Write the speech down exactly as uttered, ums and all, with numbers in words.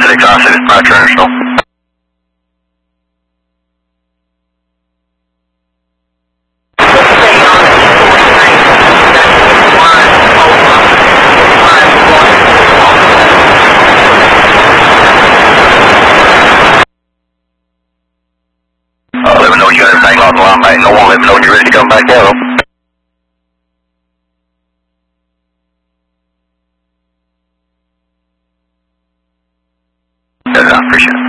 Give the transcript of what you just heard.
six five six, my international. Uh, let me know you got everything on the line, mate. No one, let me know when you're ready to come back out. I appreciate it.